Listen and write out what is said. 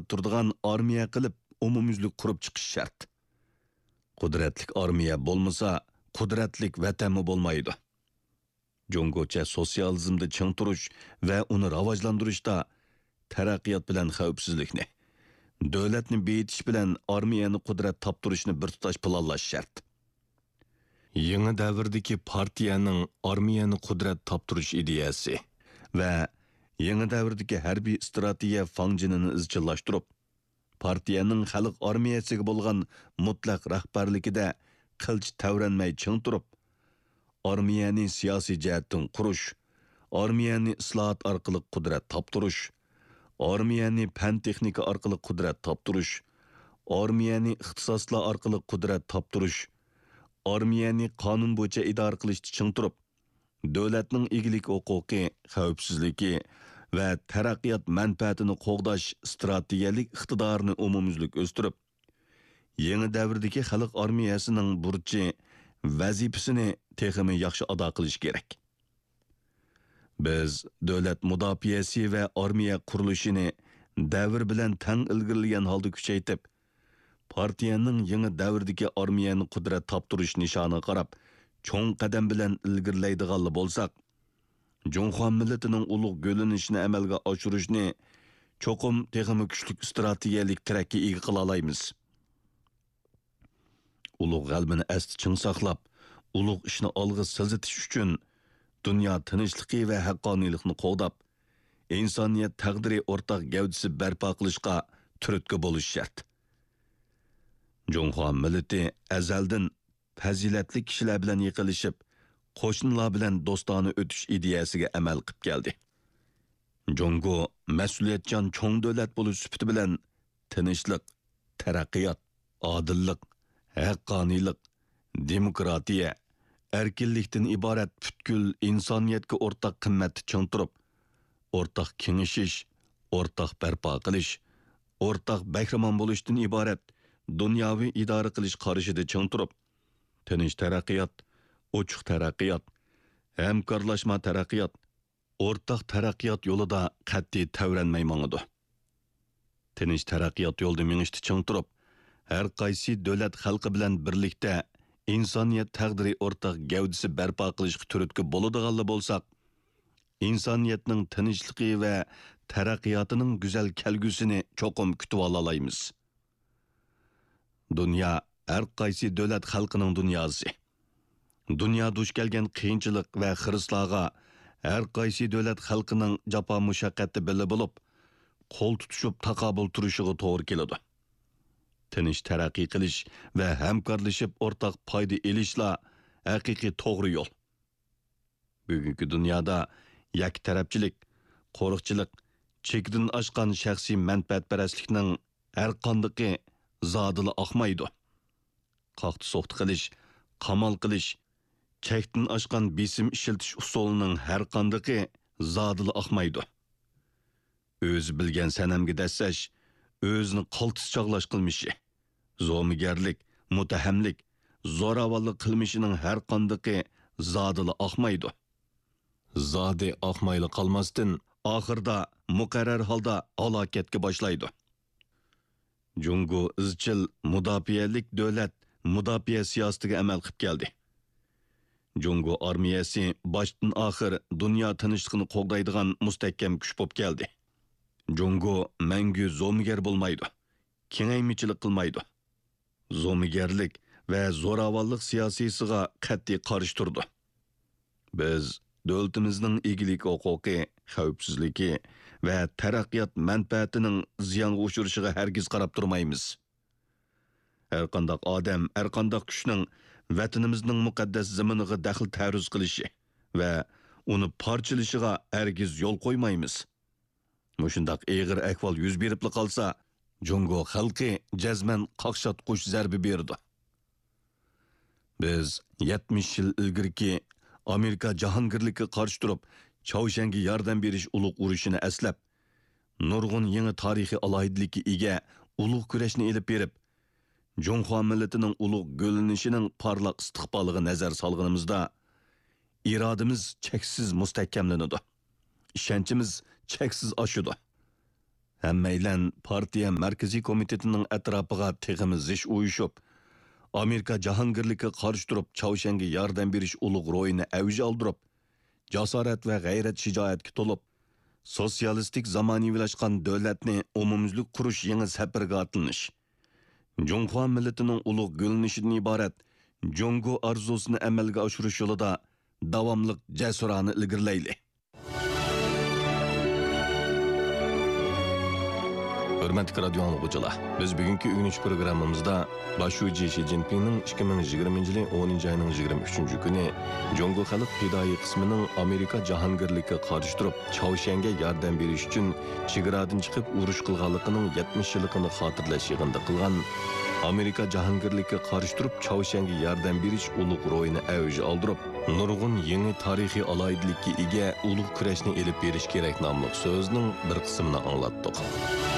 turadigan armiya qilib umumyuzlik qurib chiqish shart. Qudratlik armiya bo'lmasa, qudratlik vatanmi bo'lmaydi. Jungocha sotsializmda ching turish va uni rivojlantirishda taraqqiyot bilan xavfsizlikni, davlatni beyitish bilan armiyani qudrat toptirishni bir tutash planlash shart. Yangi davrdagi partiyaning armiyani qudrat toptirish ideyasi va yangi davrdagi harbiy strategiya fanjinini izchillashtirib, partiyaning xalq armiyasiga bo'lgan mutlaq rahbarligida qilch tavranmay ching turib, armiyani siyosiy jihatdan qurish, armiyani islohot orqali qudrat toptirish, armiyani fan texnika orqali qudrat toptirish, armiyani ixtisoslar orqali qudrat toptirish, armiyani qonun bo'yicha idora qilishda ching turib, davlatning egilik huquqi, xavfsizligi va taraqqiyot manfaatini qo'g'dash strategiyalik iqtidorini umumyuzlik o'stirib, yangi davrdagi xalq armiyasining burchi, vazifasini texmi yaxshi ado qilish kerak. Biz davlat mudofaasi va armiya qurilishini davr bilan tang ilgirlagan holda kuchaytirib, partiyaning yangi davrdagi armiyani qudrat toptirish nishoniga qarab, cho'ng qadam bilan ilgirlaydigan bo'lsak, Junxo millatining ulug' g'o'lanishini amalga oshirishni cho'qim texmi kuchli strategiyalik trakka ega qila olamiz. Ulug' g'albini asti ching saqlab, ulug' ishni olg'a siljitish uchun dunyo tinchligi va haqqoniylikni qo'g'dab, insoniyat taqdiri o'rtaq gavdasi barpo qilishga turtki bo'lish shart. Junxo millati azaldan fazilatli kishilar bilan yiqilishib, qo'shnilar bilan do'stona o'tish ideyasiga amal qilib keldi. Jungo mas'uliyatchan cho'ng davlat bo'lish sifati bilan tinchlik, taraqqiyot, odillik, haqqoniylik, demokratiya, erkinlikdan iborat butkul insoniyatga o'rtaq qimmatni ching turib, o'rtaq kengashish, o'rtaq barpo qilish, o'rtaq bahramon bo'lishdan iborat dunyoviy idora qilish qarashida ching turib, tinch taraqqiyot, ochiq taraqqiyot, hamkorlashma taraqqiyot, o'rtaq taraqqiyot yo'lida qat'iy tavranmay mangidi. Tinch taraqqiyot yo'lida minishda ching turib, har qaysi davlat xalqi bilan birlikda insoniyat taqdiri o'rtaq gavdasi barpo qilishga turtki bo'ladiganlar bo'lsak, insoniyatning tinchligi va taraqqiyotining go'zal kelgusini cho'qim kutib olaymiz. Dunyo har qaysi davlat xalqining dunyosi. Dunyo duch kelgan qiyinchilik va xirislarga har qaysi davlat xalqining jafo mushaqqati bili bo'lib, qo'l tutishib taqobil turishiga to'g'ri keladi. Tinch taraqqiy qilish va hamkorlashib o'rtaq foyda olishlar haqiqiy to'g'ri yo'l. Bugungi dunyoda yaktarafchilik, qo'riqchilik, chekdan oshgan shaxsiy manfaatparastlikning har qanday zodili oqmaydi. Qoqti so'qti qilish, qamal qilish, chekdan oshgan besim ishiltish usulining har qanday zodili oqmaydi. O'zi bilgan sanamga dassash, o'zini qaltis chog'lash qilmishi, zo'migarlik, mutahamlik, zo'ravonlik qilmishining har qanday zodili oqmaydi. Zodi oqmayli qolmasdan oxirda muqarrar holda halokatga boshlaydi. Jungo izchil mudofaalik davlat mudofaa siyosatiga amal qilib keldi. Jungo armiyasi boshdan oxir dunyo tinchligini qo'g'daydigan mustahkam kuch bo'lib keldi. Jungo mangu zo'migar bo'lmaydi, kengaymichilik qilmaydi. Zo'migarlik va zo'ravonlik siyosiysiga qat'iy qarshi turdi. Biz davlatimizning egilik huquqi, xavfsizligi va taraqqiyot manfaatining ziyonga uchrishiga hargiz qarab turmaymiz. Har qanday odam, har qanday kuchning vatanimizning muqaddas zaminiga daxl taruz qilishi va uni parchalashiga hargiz yo'l qo'ymaymiz. Mushundaq eg'ir ahvol yuz berib qolsa, Jungo xalqi jazman qaqshatqush zarbi berdi. Biz 70 yil ilgirki Amerika jahongirlikka qarshi turib, Chaushanga yordam berish ulug' urushini aslab, nurg'un yangi tarixiy alohidlikka ega ulug' kurashni elib berib, Junxo millatining ulug' g'o'lanishining parlaq istiqboliga nazar solganimizda, irodamiz cheksiz mustahkamlanadi. Ishonchimiz cheksiz oshadi. Həmməylan partiya mərkəzi komitetining ətrafıga tegimiz zish uyuşup, Amerika jahangirlikka qarshi turib Chavshanga yordam berish ulug' ro'yini avj oldirib, jasorat va g'ayrat shijoatga to'lib, sotsialistik zamonaviylashgan davlatni umumyuzlik qurish yangi safarga atlanish, Junxo millatining ulug' gulnishidan iborat Jungo arzusini amalga oshirish yo'lida davomli jasurona ilgirlayli. Hürmetli radyo anlıqıcılar, biz bugünkü ünlü programımızda başucu Xi Jinping'nin 2020 yılı 10. ayının 23. günü Jongo Xalq Fidai qismining Amerika jahangirlikka qarshi turib Chavshanga yordam berish uchun chegaradan chiqib urush qilganligining 70 yilligini xotirlash yig'inida qilgan Amerika jahangirlikka qarshi turib Chavshanga yordam berish ulug' ro'yini avj oldirib, nurg'un yangi tarixiy aloyidlikka ega ulug' kurashni elib berish kerak nomli so'zning bir qismini anglatdik.